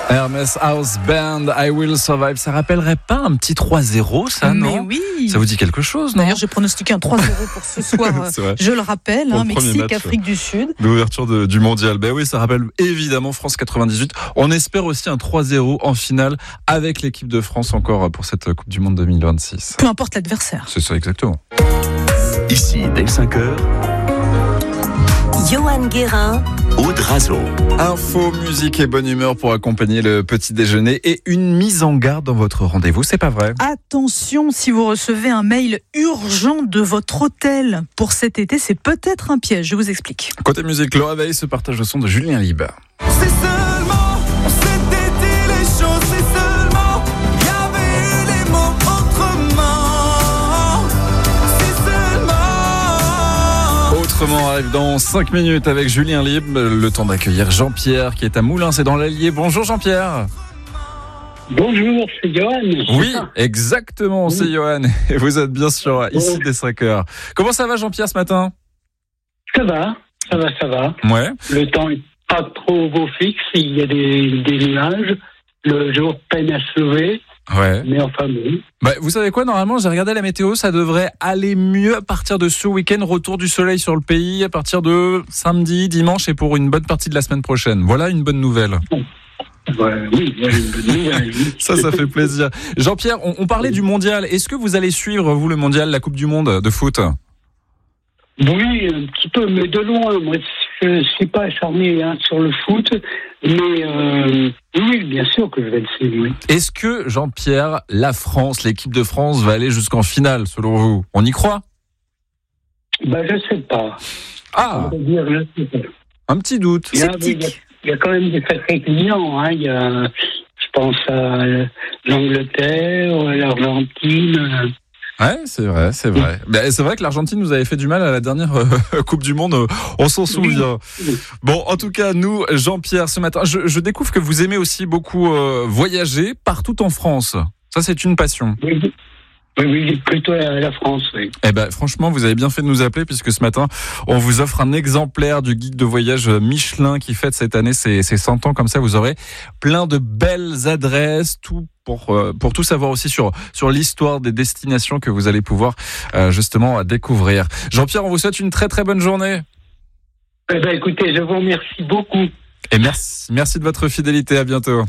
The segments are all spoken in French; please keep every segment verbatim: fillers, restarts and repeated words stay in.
Hermès House Band, I Will Survive. Ça rappellerait pas un petit trois zéro, ça, non? Mais oui. Ça vous dit quelque chose, non? D'ailleurs, j'ai pronostiqué un trois zéro pour ce soir. Je le rappelle, hein, Mexique, match, Afrique du Sud. L'ouverture de, du mondial. Ben oui, ça rappelle évidemment France quatre-vingt-dix-huit. On espère aussi un trois zéro en finale avec l'équipe de France encore pour cette Coupe du Monde deux mille vingt-six. Peu importe l'adversaire. C'est ça, exactement. Ici, dès cinq heures, Johan Guérin, Aude Razo. Info, musique et bonne humeur pour accompagner le petit déjeuner et une mise en garde dans votre rendez-vous, c'est pas vrai? Attention, si vous recevez un mail urgent de votre hôtel pour cet été, c'est peut-être un piège, je vous explique. Côté musique, Laura Veil se partage le son de Julien Libre. C'est seulement, on s'était dit les choses, c'est seulement, il y avait eu les mots autrement. C'est seulement. Autrement arrive dans cinq minutes avec Julien Libre. Le temps d'accueillir Jean-Pierre qui est à Moulins, c'est dans l'Allier. Bonjour Jean-Pierre. Bonjour, c'est Johan. Oui, exactement, c'est oui. Johan. Et vous êtes bien sûr ici dès cinq heures. Comment ça va Jean-Pierre ce matin? Ça va, ça va, ça va. Ouais. Le temps est pas trop beau fixe, il y a des, des nuages. Le jour peine à se lever. Ouais. Mais enfin bon. Bah, vous savez quoi, normalement, j'ai regardé la météo, ça devrait aller mieux à partir de ce week-end, retour du soleil sur le pays, à partir de samedi, dimanche et pour une bonne partie de la semaine prochaine. Voilà une bonne nouvelle. Ouais, oui, voilà une bonne nouvelle. Ça, ça fait plaisir. Jean-Pierre, on, on parlait du mondial. Est-ce que vous allez suivre, vous, le mondial, la Coupe du Monde de foot? Oui, un petit peu, mais de loin. Moi, je ne suis pas acharné hein, sur le foot, mais euh, oui, bien sûr que je vais le suivre. Oui. Est-ce que, Jean-Pierre, la France, l'équipe de France va aller jusqu'en finale, selon vous? On y croit? Bah, je sais pas. Ah, dire, je sais pas. Un petit doute. Il y, a, il, y a, il y a quand même des sacrés clients. Hein. Il y a, je pense à l'Angleterre, l'Argentine. Ouais, c'est vrai, c'est vrai. Ben, c'est vrai que l'Argentine nous avait fait du mal à la dernière euh, Coupe du Monde, on s'en souvient. Bon, en tout cas, nous, Jean-Pierre, ce matin, je, je découvre que vous aimez aussi beaucoup euh, voyager partout en France. Ça, c'est une passion. Oui, oui, oui plutôt à la France, oui. Eh ben, franchement, vous avez bien fait de nous appeler puisque ce matin, on vous offre un exemplaire du guide de voyage Michelin qui fête cette année ses, ses cent ans. Comme ça, vous aurez plein de belles adresses, tout pour euh, pour tout savoir aussi sur sur l'histoire des destinations que vous allez pouvoir euh, justement découvrir. Jean-Pierre, on vous souhaite une très très bonne journée. Eh ben, écoutez, je vous remercie beaucoup. Et merci, merci de votre fidélité. À bientôt.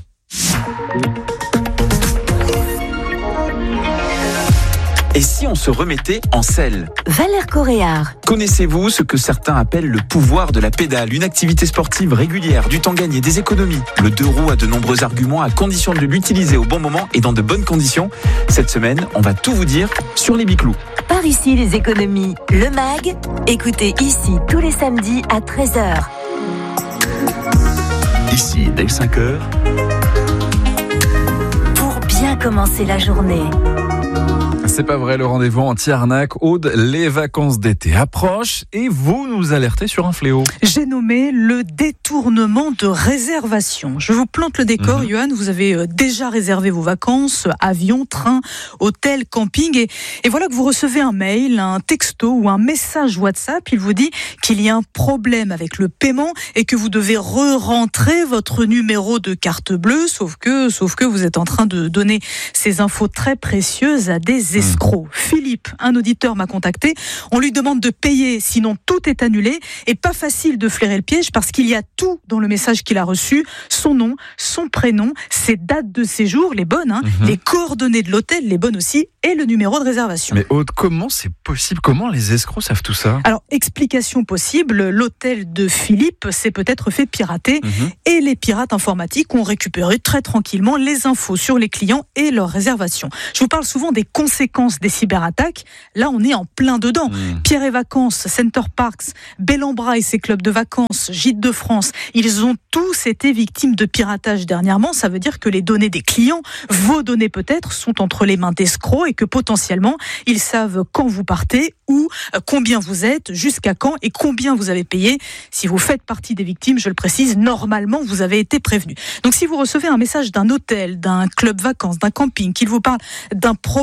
Et si on se remettait en selle? Valère Coréard. Connaissez-vous ce que certains appellent le pouvoir de la pédale? Une activité sportive régulière, du temps gagné, des économies. Le deux roues a de nombreux arguments à condition de l'utiliser au bon moment et dans de bonnes conditions. Cette semaine, on va tout vous dire sur les biclous. Par ici, les économies. Le mag. Écoutez ici tous les samedis à treize heures. Ici, dès cinq heures. Pour bien commencer la journée. C'est pas vrai, le rendez-vous anti-arnaque. Aude, les vacances d'été approchent et vous nous alertez sur un fléau. J'ai nommé le détournement de réservation. Je vous plante le décor, mmh. Johan. Vous avez déjà réservé vos vacances, avion, train, hôtel, camping. Et, et voilà que vous recevez un mail, un texto ou un message WhatsApp. Il vous dit qu'il y a un problème avec le paiement et que vous devez re-rentrer votre numéro de carte bleue. Sauf que, sauf que vous êtes en train de donner ces infos très précieuses à des escrocs. Mmh. Philippe, un auditeur, m'a contacté. On lui demande de payer, sinon tout est annulé. Et pas facile de flairer le piège parce qu'il y a tout dans le message qu'il a reçu. Son nom, son prénom, ses dates de séjour, les bonnes, hein, mmh. les coordonnées de l'hôtel, les bonnes aussi, et le numéro de réservation. Mais Aude, comment c'est possible? Comment les escrocs savent tout ça? Alors, explication possible, l'hôtel de Philippe s'est peut-être fait pirater mmh. et les pirates informatiques ont récupéré très tranquillement les infos sur les clients et leurs réservations. Je vous parle souvent des conséquences des cyberattaques. Là, on est en plein dedans. Mmh. Pierre et Vacances, Center Parcs, Bellambra et ses clubs de vacances, Gîtes de France, ils ont tous été victimes de piratage dernièrement. Ça veut dire que les données des clients, vos données peut-être, sont entre les mains d'escrocs et que potentiellement, ils savent quand vous partez, où, combien vous êtes, jusqu'à quand et combien vous avez payé. Si vous faites partie des victimes, je le précise, normalement, vous avez été prévenu. Donc, si vous recevez un message d'un hôtel, d'un club vacances, d'un camping, qu'il vous parle d'un problème de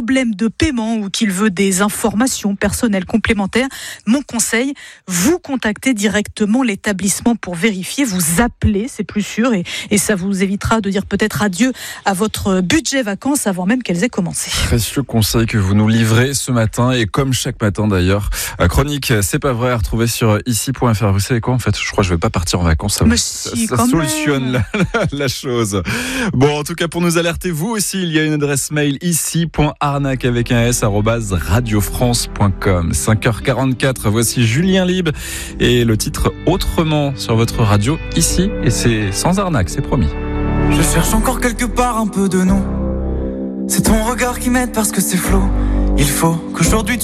paiement ou qu'il veut des informations personnelles complémentaires, mon conseil, vous contactez directement l'établissement pour vérifier, vous appelez, c'est plus sûr, et, et ça vous évitera de dire peut-être adieu à votre budget vacances avant même qu'elles aient commencé. Précieux conseil que vous nous livrez ce matin, et comme chaque matin d'ailleurs, chronique C'est pas vrai à retrouver sur ici point f r. Vous savez quoi, en fait, je crois que je vais pas partir en vacances, ça, Mais ça, si, ça quand solutionne même. la, la, la chose. Bon, en tout cas, pour nous alerter, vous aussi, il y a une adresse mail ici point arnaque avec un s arobase radiofrance point com. cinq heures quarante-quatre, voici Julien Lib et le titre Autrement sur votre radio ici, et c'est sans arnaque, c'est promis. Je cherche encore quelque part un peu de nous. C'est ton regard qui m'aide parce que c'est flou. Il faut qu'aujourd'hui